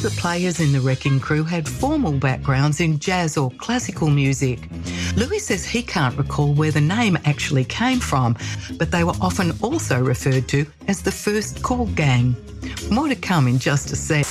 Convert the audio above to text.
of the players in the Wrecking Crew had formal backgrounds in jazz or classical music. Louis says he can't recall where the name actually came from, but they were often also referred to as the First Call Gang. More to come in just a sec.